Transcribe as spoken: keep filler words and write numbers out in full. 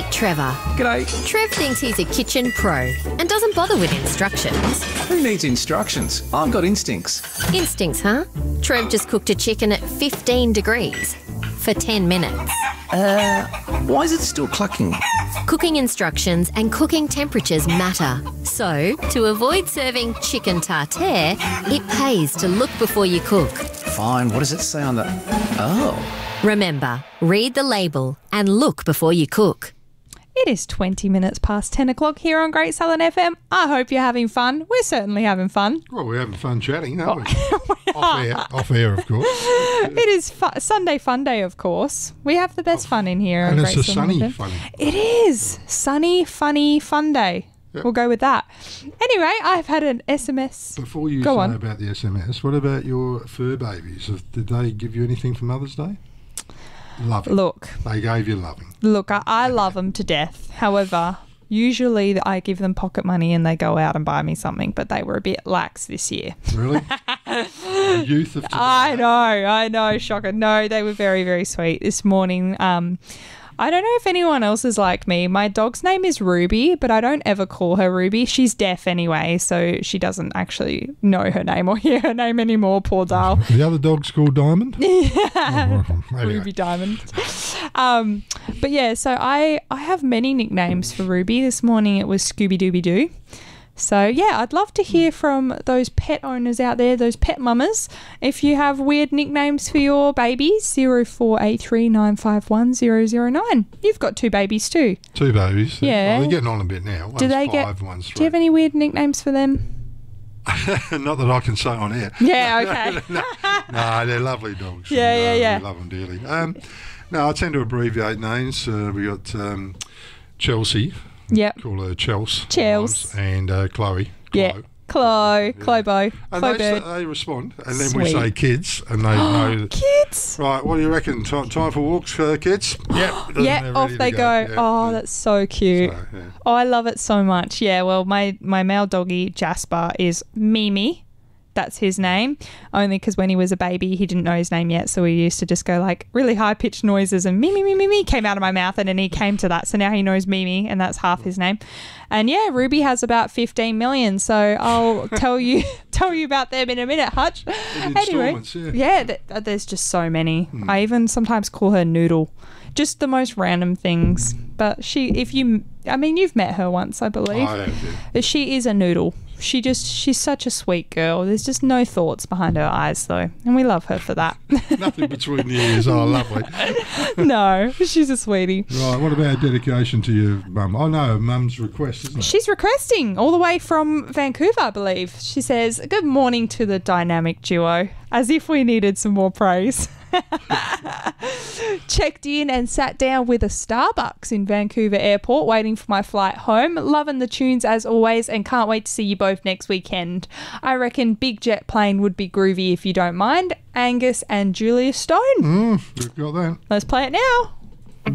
Meet Trevor. G'day. Trev thinks he's a kitchen pro and doesn't bother with instructions. Who needs instructions? I've got instincts. Instincts, huh? Trev just cooked a chicken at fifteen degrees for ten minutes. Uh, why is it still clucking? Cooking instructions and cooking temperatures matter. So, to avoid serving chicken tartare, it pays to look before you cook. Fine, what does it say on the... Oh. Remember, read the label and look before you cook. It is twenty minutes past ten o'clock here on Great Southern F M. I hope you're having fun. We're certainly having fun. Well, we're having fun chatting, aren't we? we off air, off air, of course. It is fu- Sunday Fun Day, of course. We have the best fun in here. And on it's Great a Southern sunny F M. fun. It is. Sunny, funny, fun day. Yep. We'll go with that. Anyway, I've had an S M S. Before you Go say on. about the S M S, what about your fur babies? Did they give you anything for Mother's Day? Loving. Look. They gave you loving. Look, I, I love them to death. However, usually I give them pocket money and they go out and buy me something, but they were a bit lax this year. Really? The youth of today. I know, I know, shocker. No, they were very, very sweet this morning. Um, I don't know if anyone else is like me. My dog's name is Ruby, but I don't ever call her Ruby. She's deaf anyway, so she doesn't actually know her name or hear her name anymore, poor doll. The other dog's called Diamond? Yeah. Oh, anyway. Ruby Diamond. Um, but yeah, so I, I have many nicknames for Ruby. This morning it was Scooby Dooby Doo. So yeah, I'd love to hear from those pet owners out there, those pet mamas. If you have weird nicknames for your babies, zero four eight three nine five one zero zero nine. You've got two babies too. Two babies. Yeah. Well, they're getting on a bit now. One's Do they five, get? one's three. Do you have any weird nicknames for them? Not that I can say on air. Yeah, okay. no, no, they're lovely dogs. Yeah, and, yeah, uh, yeah. We love them dearly. Um, no, I tend to abbreviate names. Uh, we got um, Chelsea. Yep. Call her Chels. Chels. And uh, Chloe. Yeah. Chloe. Chloe, Yeah. Chlobo, And Chloe they, Bird. they respond, and then we Sweet. say kids, and they know that, Kids. right, what do you reckon? Time, time for walks, uh, kids? Yep. Yeah, off they go. Yeah, Oh, yeah. that's so cute. So, yeah. Oh, I love it so much. Yeah, well, my, my male doggy, Jasper, is Mimi. That's his name. Only because when he was a baby, he didn't know his name yet. So we used to just go like really high-pitched noises and Mimi, Mimi, Mimi came out of my mouth and then he came to that. So now he knows Mimi and that's half his name. And yeah, Ruby has about fifteen million. So I'll tell you tell you about them in a minute, Hutch. In Anyway, instalments, yeah. yeah, th- th- there's just so many. I even sometimes call her Noodle. Just the most random things. But she, if you, I mean, you've met her once, I believe. I have, yeah. She is a noodle. She just, she's such a sweet girl. There's just no thoughts behind her eyes, though. And we love her for that. Nothing between the ears. Oh, lovely. No, she's a sweetie. Right, what about dedication to your mum? I know, mum's request, isn't it? She's requesting all the way from Vancouver, I believe. She says, good morning to the dynamic duo, as if we needed some more praise. Checked in and sat down with a Starbucks in Vancouver Airport waiting for my flight home. Loving the tunes as always and can't wait to see you both next weekend. I reckon Big Jet Plane would be groovy if you don't mind. Angus and Julia Stone. Mm, we've got that. Let's play it now.